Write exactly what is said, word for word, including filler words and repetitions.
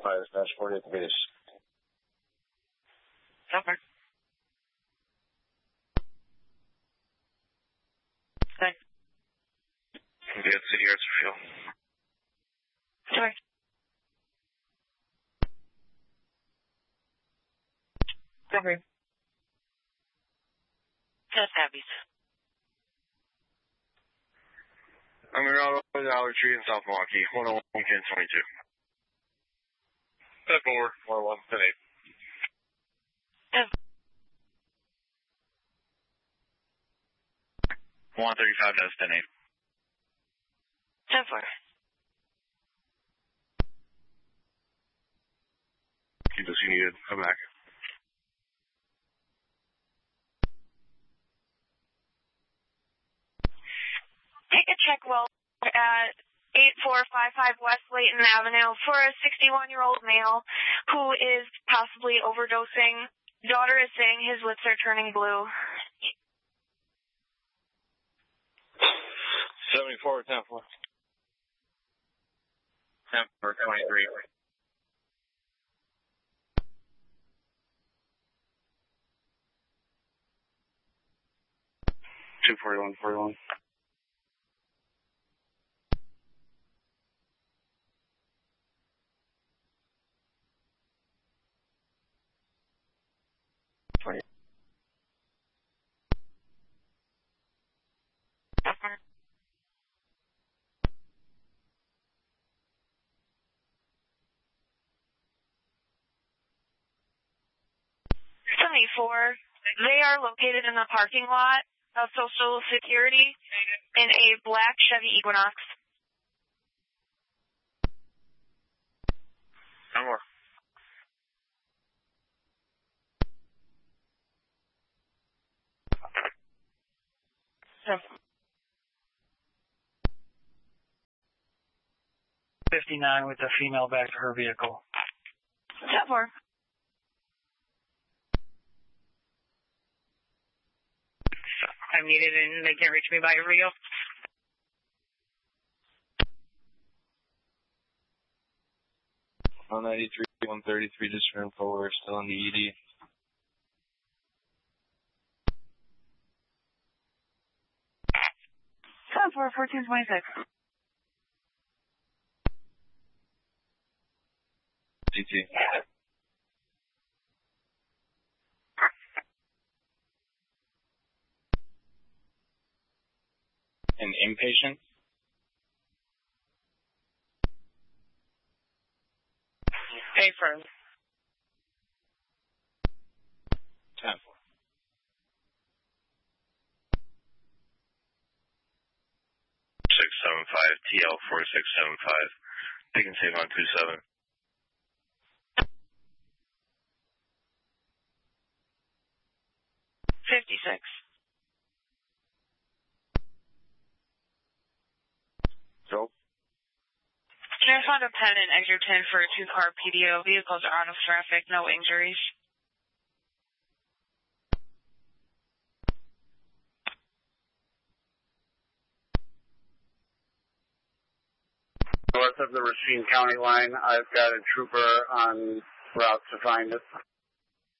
Fires dash forty-eight to base. Over. Good. Good, City Arts Field. Sorry. Over. Just Abby's. I'm in Dollar Tree in South Milwaukee, one oh one, ten twenty-two. ten four, four one, ten eight. one thirty-five, that's ten eight. ten four. Keep us, you needed. Come back. Take a check well at eight four five five West Layton Avenue for a sixty-one-year-old male who is possibly overdosing. Daughter is saying his lips are turning blue. seventy-four, ten four. ten four, twenty-three. two forty-one, forty-one. seventy-four. They are located in the parking lot of Social Security in a black Chevy Equinox. No more. fifty-nine with the female back to her vehicle. ten four. I'm needed and they can't reach me by radio. one ninety-three, one thirty-three, just for info, we're still on the E D. ten four, fourteen twenty-six. C T. An inpatient? Pay for him. ten four. six seven five, T L four six seven five. They can save on two seven. fifty-six. Joe? Can I find a pen in Edgerton for a two-car P D O? Vehicles are out of traffic, no injuries. North of the Racine County line, I've got a trooper on route to find it.